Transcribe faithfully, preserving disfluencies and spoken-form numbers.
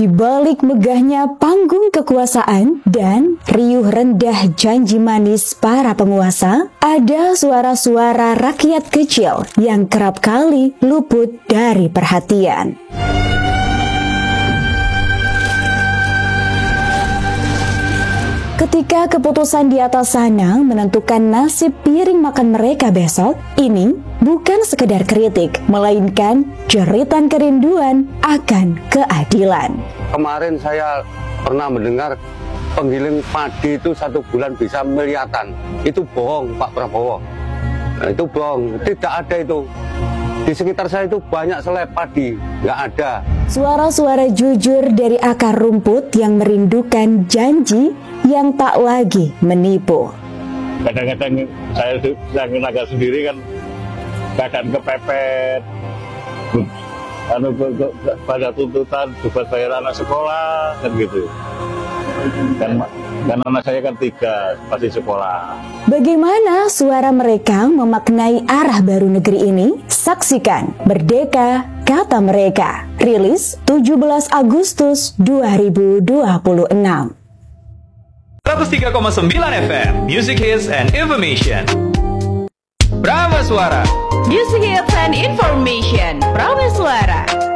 Di balik megahnya panggung kekuasaan dan riuh rendah janji manis para penguasa, ada suara-suara rakyat kecil yang kerap kali luput dari perhatian. Ketika keputusan di atas sana menentukan nasib piring makan mereka besok, ini bukan sekedar kritik, melainkan jeritan kerinduan akan keadilan. Kemarin saya pernah mendengar penggiling padi itu satu bulan bisa miliaran. Itu bohong, Pak Prabowo. Nah, itu bohong, tidak ada itu. Di sekitar saya itu banyak selai padi, nggak ada. Suara-suara jujur dari akar rumput yang merindukan janji yang tak lagi menipu. Kadang-kadang saya yang tenaga sendiri kan kadang kepepet, anu pada tuntutan buat bayar anak sekolah kan gitu. Kan, kan anak saya kan tiga masih sekolah. Bagaimana suara mereka memaknai arah baru negeri ini? Saksikan Merdeka Kata Mereka, rilis tujuh belas Agustus dua ribu dua puluh enam. seratus tiga koma sembilan F M, Music Hits and Information. Prama Suara, Music Hits and Information, Prama Suara.